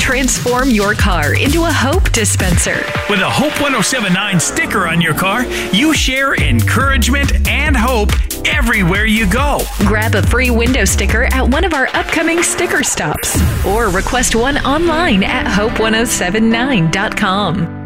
Transform your car into a Hope dispenser. With a Hope 1079 sticker on your car, you share encouragement and hope everywhere you go. Grab a free window sticker at one of our upcoming sticker stops or request one online at hope1079.com.